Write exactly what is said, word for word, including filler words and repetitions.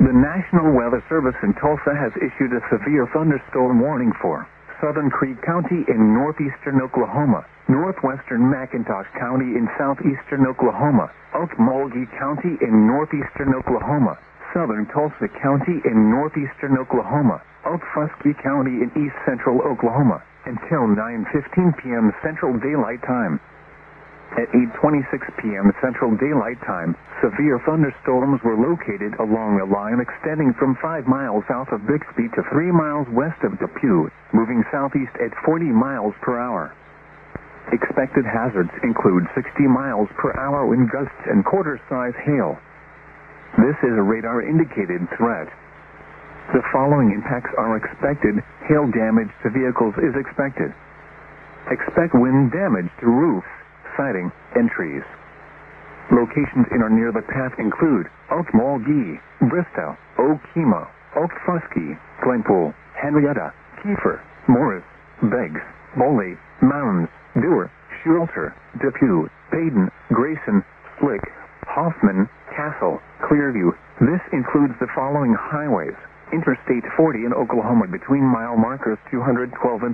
The National Weather Service in Tulsa has issued a severe thunderstorm warning for Southern Creek County in northeastern Oklahoma, northwestern McIntosh County in southeastern Oklahoma, Okmulgee County in northeastern Oklahoma, southern Tulsa County in northeastern Oklahoma, Okfuskee County in east central Oklahoma, until nine fifteen p.m. Central Daylight Time. At eight twenty-six p.m. Central Daylight Time, severe thunderstorms were located along a line extending from five miles south of Bixby to three miles west of Depew, moving southeast at forty miles per hour. Expected hazards include sixty miles per hour wind gusts and quarter-size hail. This is a radar-indicated threat. The following impacts are expected. Hail damage to vehicles is expected. Expect wind damage to roofs, siding, and trees. Locations in or near the path include Okmulgee, Bristow, Okemo, Okfuskee, Glenpool, Henrietta, Kiefer, Morris, Beggs, Boley, Mounds, Dewar, Schulter, Depew, Baden, Grayson, Slick, Hoffman, Castle, Clearview. This includes the following highways: Interstate forty in Oklahoma between mile markers two hundred twelve and